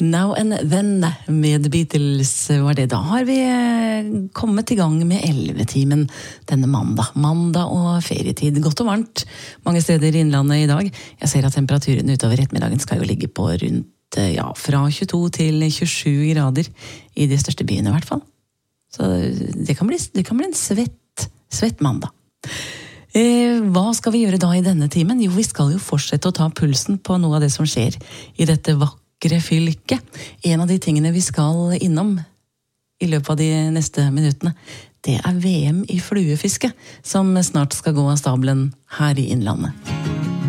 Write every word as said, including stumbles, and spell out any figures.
Now and Then med Beatles var det. Da har vi kommet i gang med elleve-timen denne mandag. Mandag og ferietid. Godt og varmt mange steder i Innlandet i dag. Jeg ser at temperaturen utover ettermiddagen skal jo ligge på rundt, ja, fra tjueto til tjuesju grader i de største byene i hvert fall. Så det kan bli, det kan bli en svett, svett mandag. Eh, hva skal vi gjøre da i denne timen? Jo, vi skal jo fortsette å ta pulsen på noe av det som skjer i dette vakre fylke. En av de tingene vi skal innom i løpet av de neste minuttene, det er V M i fluefiske, som snart skal gå av stabelen her i Innlandet.